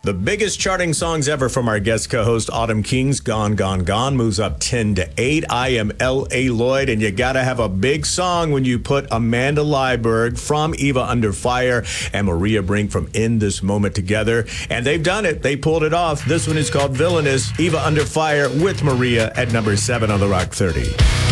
The biggest charting songs ever from our guest co-host Autumn Kings, Gone, Gone, Gone, moves up 10 to 8. I am L.A. Lloyd, and you got to have a big song when you put Amanda Leiberg from Eva Under Fire and Maria Brink from In This Moment together. And they've done it. They pulled it off. This one is called Villainous. Eva Under Fire with Maria at number 7 on the Rock 30.